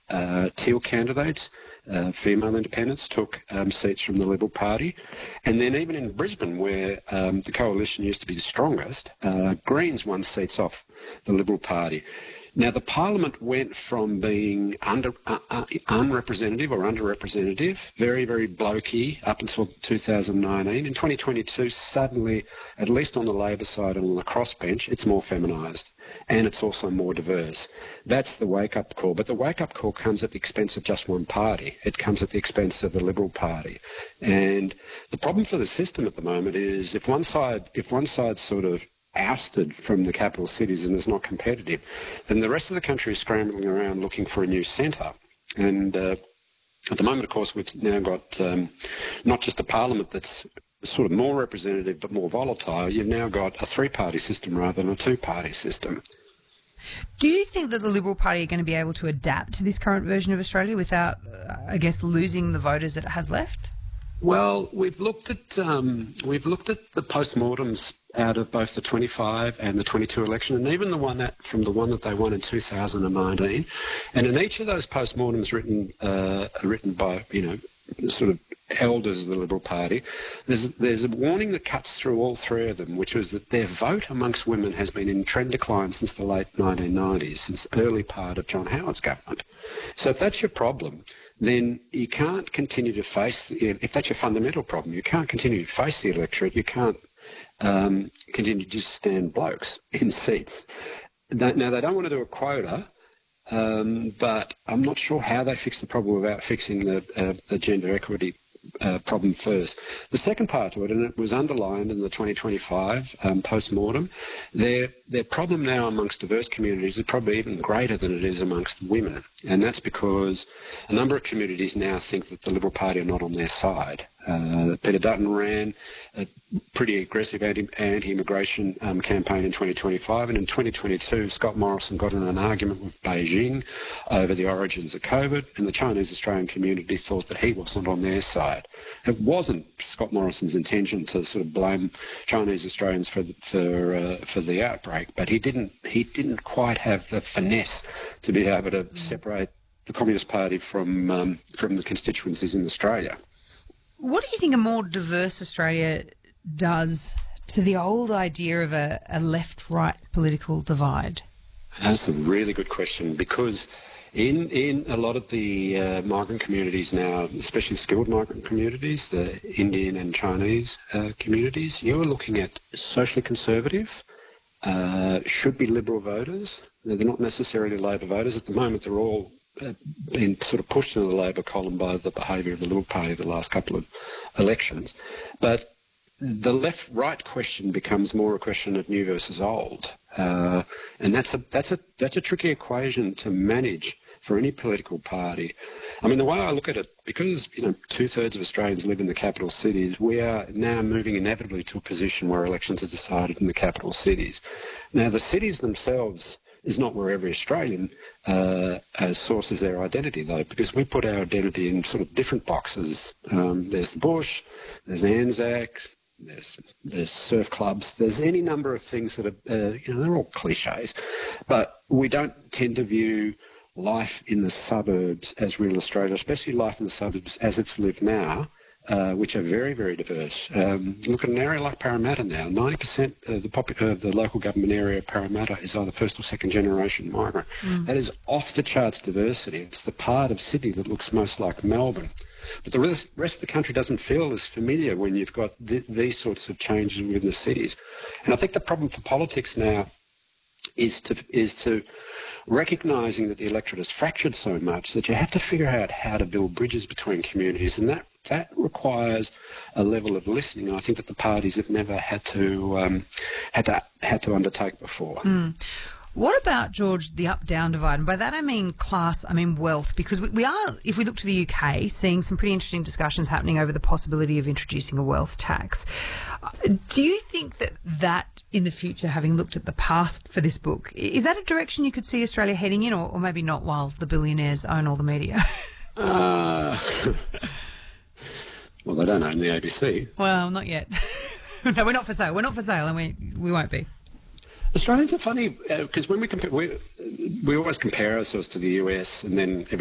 Teal candidates, female independents, took seats from the Liberal Party. And then even in Brisbane, where the coalition used to be the strongest, Greens won seats off the Liberal Party. Now, the Parliament went from being unrepresentative or underrepresentative, very, very blokey, up until 2019. In 2022, suddenly, at least on the Labor side and on the crossbench, it's more feminised, and it's also more diverse. That's the wake-up call. But the wake-up call comes at the expense of just one party. It comes at the expense of the Liberal Party. And the problem for the system at the moment is if one side's sort of ousted from the capital cities and is not competitive, then the rest of the country is scrambling around looking for a new centre. And at the moment, of course, we've now got not just a parliament that's sort of more representative but more volatile. You've now got a three-party system rather than a two-party system. Do you think that the Liberal Party are going to be able to adapt to this current version of Australia without, I guess, losing the voters that it has left? Well, we've looked at the postmortems out of both the 25 and the 22 election, and even the one that they won in 2019. And in each of those postmortems written by sort of elders of the Liberal Party, there's a warning that cuts through all three of them, which was that their vote amongst women has been in trend decline since the late 1990s, since the early part of John Howard's government. So if that's your problem, then you can't continue to face, if that's your fundamental problem, you can't continue to face the electorate, you can't continue to just stand blokes in seats. Now, they don't want to do a quota, but I'm not sure how they fix the problem without fixing the gender equity problem first. The second part to it, and it was underlined in the 2025 post-mortem, their problem now amongst diverse communities is probably even greater than it is amongst women. And that's because a number of communities now think that the Liberal Party are not on their side. Peter Dutton ran a pretty aggressive anti-immigration campaign in 2025, and in 2022 Scott Morrison got in an argument with Beijing over the origins of COVID, and the Chinese Australian community thought that he wasn't on their side. It wasn't Scott Morrison's intention to sort of blame Chinese Australians for the outbreak, but he didn't quite have the finesse to be able to separate the Communist Party from the constituencies in Australia. What do you think a more diverse Australia does to the old idea of a left-right political divide? That's a really good question, because in a lot of the migrant communities now, especially skilled migrant communities, the Indian and Chinese communities, you're looking at socially conservative, should be Liberal voters. They're not necessarily Labor voters. At the moment, they're all been sort of pushed into the Labor column by the behaviour of the Liberal Party the last couple of elections. But the left-right question becomes more a question of new versus old, and that's a tricky equation to manage for any political party. I mean, the way I look at it, because 2/3 of Australians live in the capital cities, we are now moving inevitably to a position where elections are decided in the capital cities. Now, the cities themselves is not where every Australian sources their identity, though, because we put our identity in sort of different boxes. There's the bush, there's Anzac, there's surf clubs, there's any number of things that are, they're all cliches, but we don't tend to view life in the suburbs as real Australia, especially life in the suburbs as it's lived now, which are very, very diverse. Look at an area like Parramatta now. 90% of the local government area of Parramatta is either first or second generation migrant. That is off the charts diversity. It's the part of Sydney that looks most like Melbourne. But the rest of the country doesn't feel as familiar when you've got these sorts of changes within the cities. And I think the problem for politics now is to recognising that the electorate is fractured so much that you have to figure out how to build bridges between communities, and that requires a level of listening I think that the parties have never had to undertake before. What about, George, the up-down divide? And by that I mean class, I mean wealth, because we are, if we look to the UK, seeing some pretty interesting discussions happening over the possibility of introducing a wealth tax. Do you think that in the future, having looked at the past for this book, is that a direction you could see Australia heading in, or maybe not while the billionaires own all the media? Well, they don't own the ABC. Well, not yet. No, we're not for sale. We're not for sale, and we won't be. Australians are funny because when we compare, we always compare ourselves to the US, and then